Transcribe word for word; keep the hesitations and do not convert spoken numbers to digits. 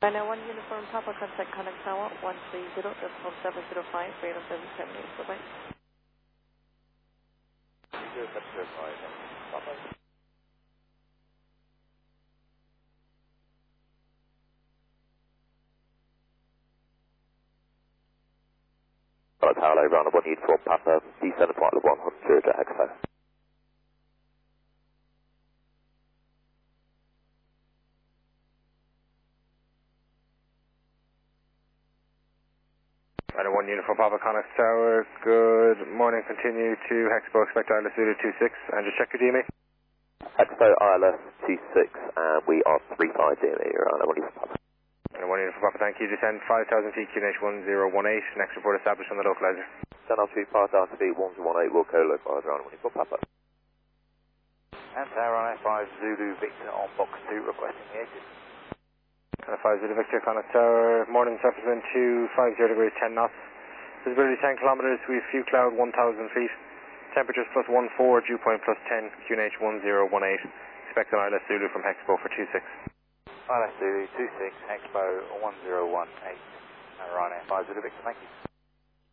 nine one Uniform Papa, contact Connect Tower one three zero, decimal seven zero five, radar seven seven eight, bye-bye. zero seven zero five, Papa. Hello, Tower, round one Uniform Papa, descend to flight one hundred at Expo. Rider one Uniform Papa, Connect Tower, good morning, continue to Hexpo, expect I L S Zulu two six, and just check your D M E. Expo I L S two six, and we are three five D M E, Rider one Uniform Papa. Rider one Uniform Papa, thank you, descend five thousand feet, Q N H one zero one eight, next report established on the localizer. Send on speed five thousand feet, one zero one eight, will co-localize Rider one Uniform Papa. And Tower on F five Zulu Victor on box two, requesting the exit. F five Zulu Victor, Connect Tower, morning surface wind two five zero degrees ten knots, visibility ten kilometers, we have few cloud one thousand feet, temperatures plus one four, dew point plus ten, Q N H one zero one eight, expect an I L S Zulu from Hexpo for two six. I L S Zulu two six, Expo one zero one eight, Tower on F five Zulu Victor, thank you.